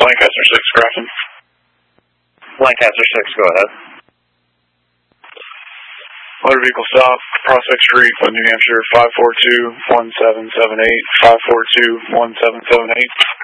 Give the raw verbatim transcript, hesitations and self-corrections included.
Lancaster six, Grafton. Lancaster six, go ahead. Motor vehicle stop, Prospect Street, New Hampshire, five four two, one seven seven eight, five four two, one seven seven eight.